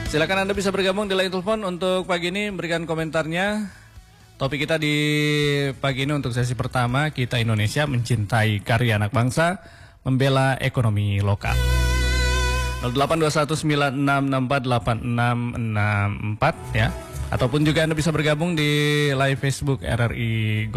Silakan Anda bisa bergabung di line telepon untuk pagi ini, berikan komentarnya. Topik kita di pagi ini untuk sesi pertama, kita Indonesia mencintai karya anak bangsa, membela ekonomi lokal. 082196648664 ya. Ataupun juga Anda bisa bergabung di live Facebook RRI